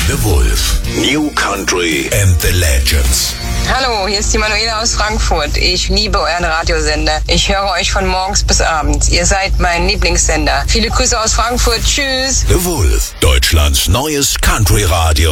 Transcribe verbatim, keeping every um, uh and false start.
The Wolf. New Country and the Legends. Hallo, hier ist die Manuela aus Frankfurt. Ich liebe euren Radiosender. Ich höre euch von morgens bis abends. Ihr seid mein Lieblingssender. Viele Grüße aus Frankfurt. Tschüss. The Wolf. Deutschlands neues Country-Radio.